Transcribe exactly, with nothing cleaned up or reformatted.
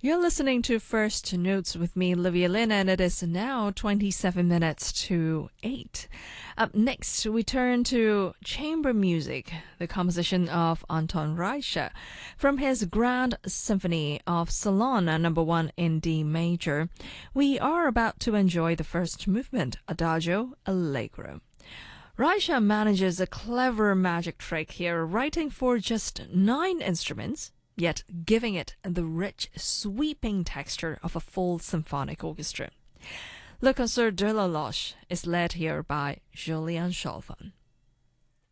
You're listening to First Notes with me, Livia Lin, and it is now twenty-seven minutes to eight. Up next, we turn to chamber music, the composition of Anton Reicha, from his Grand Symphony of Ceylon, number one in D major. We are about to enjoy the first movement, Adagio Allegro. Reicha manages a clever magic trick here, writing for just nine instruments, yet giving it the rich, sweeping texture of a full symphonic orchestra. Le Concert de la Loche is led here by Julian Chalfant.